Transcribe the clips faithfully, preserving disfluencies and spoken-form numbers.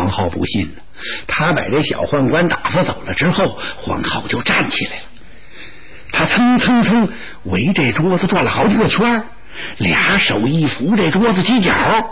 黄浩不信呢。他把这小宦官打发走了之后，黄浩就站起来了。他蹭蹭蹭围这桌子转了好几个圈，俩手一扶这桌子犄角。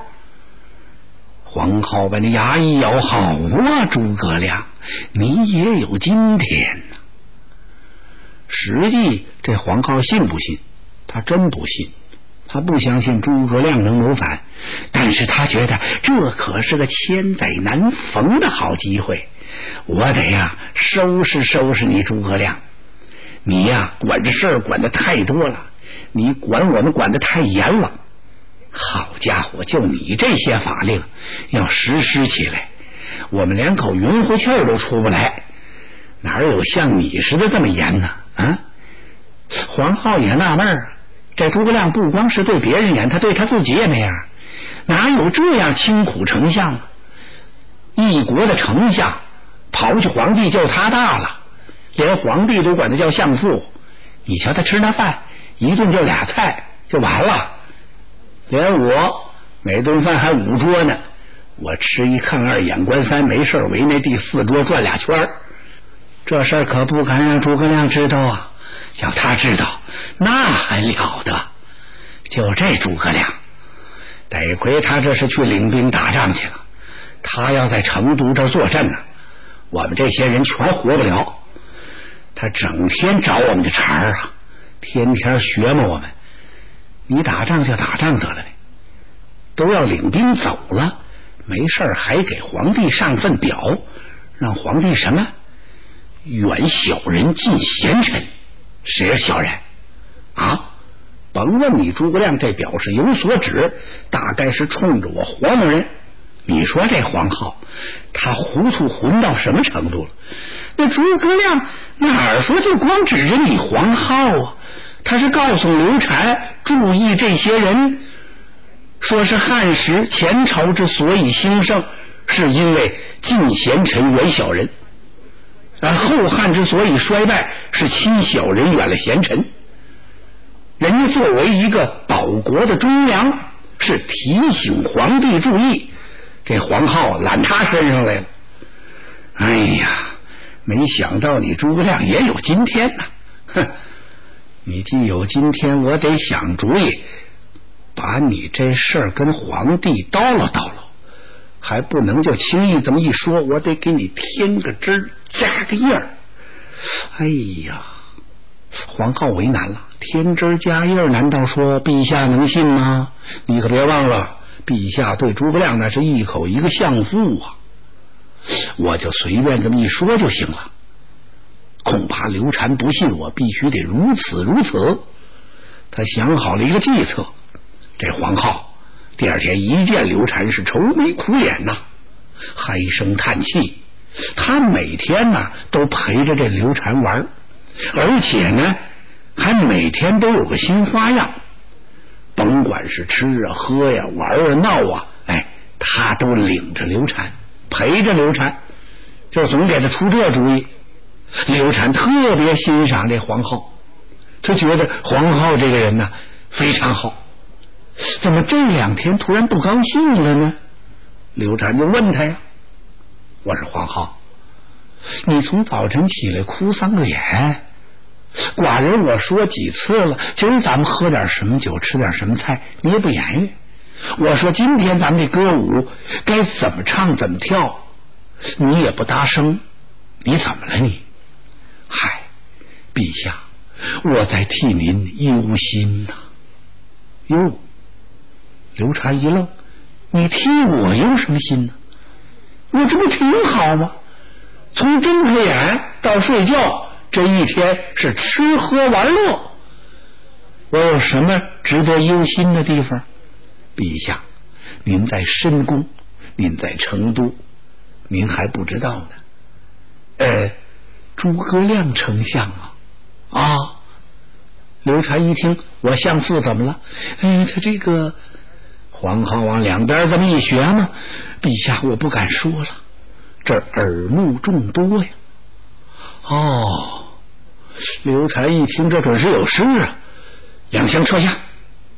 黄浩把那牙一咬，好啊，诸葛亮，你也有今天呢。实际这黄浩信不信？他真不信，他不相信诸葛亮能谋反，但是他觉得这可是个千载难逢的好机会，我得呀收拾收拾你诸葛亮。你呀管这事儿管得太多了，你管我们管得太严了。好家伙，就你这些法令要实施起来，我们连口匀乎气儿都出不来，哪有像你似的这么严呢？啊！黄浩也纳闷儿，这诸葛亮不光是对别人严，他对他自己也那样，哪有这样清苦丞相啊？一国的丞相，刨去皇帝就他大了，连皇帝都管他叫相父。你瞧他吃那饭，一顿就俩菜就完了，连我每顿饭还五桌呢，我吃一看二眼观三，没事围那第四桌转俩圈儿。这事儿可不敢让诸葛亮知道啊，要他知道那还了得。就这诸葛亮，得亏他这是去领兵打仗去了，他要在成都这坐镇呢，我们这些人全活不了。他整天找我们的茬儿啊，天天学嘛我们，你打仗就打仗得了呗，都要领兵走了，没事还给皇帝上份表，让皇帝什么远小人近贤臣。谁是小人啊？甭问你诸葛亮这表示有所指，大概是冲着我黄某人。你说这黄浩他糊涂混到什么程度了？那诸葛亮哪儿说就光指着你黄浩啊？他是告诉刘禅注意这些人，说是汉时前朝之所以兴盛，是因为近贤臣远小人，而后汉之所以衰败，是亲小人远了贤臣。人家作为一个保国的忠良，是提醒皇帝注意，这黄浩揽他身上来了。哎呀，没想到你诸葛亮也有今天呐！哼，你既有今天，我得想主意，把你这事儿跟皇帝叨唠叨唠，还不能就轻易这么一说，我得给你添个枝儿加个印儿。哎呀，黄浩为难了，添枝加印儿，难道说陛下能信吗？你可别忘了，陛下对诸葛亮那是一口一个相父啊，我就随便这么一说就行了。恐怕刘禅不信我，必须得如此如此。他想好了一个计策。这黄浩第二天一见刘禅是愁眉苦脸呐，唉声叹气。他每天呢都陪着这刘禅玩，而且呢还每天都有个新花样，甭管是吃啊喝呀玩啊闹啊，哎，他都领着刘禅陪着刘禅，就总给他出这主意。刘禅特别欣赏这黄浩，他觉得黄浩这个人呢非常好，怎么这两天突然不高兴了呢？刘禅就问他呀，我说黄浩，你从早晨起来哭丧个脸，寡人我说几次了，今儿咱们喝点什么酒，吃点什么菜，你也不言语。我说今天咱们这歌舞该怎么唱怎么跳，你也不搭声，你怎么了你？嗨，陛下，我在替您忧心呐、啊。哟，刘禅一愣，你替我忧什么心呢？我这不挺好吗？从睁开眼到睡觉，这一天是吃喝玩乐，我有什么值得忧心的地方？陛下，您在深宫，您在成都，您还不知道呢。呃，诸葛亮丞相啊，啊！刘禅一听，我相父怎么了？哎，他这个黄浩往两边这么一学嘛，陛下我不敢说了，这耳目众多呀。哦，刘禅一听，这准是有事啊，两相撤下，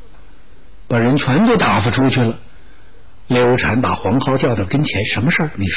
把人全都打发出去了。刘禅把黄浩叫到跟前，什么事儿？你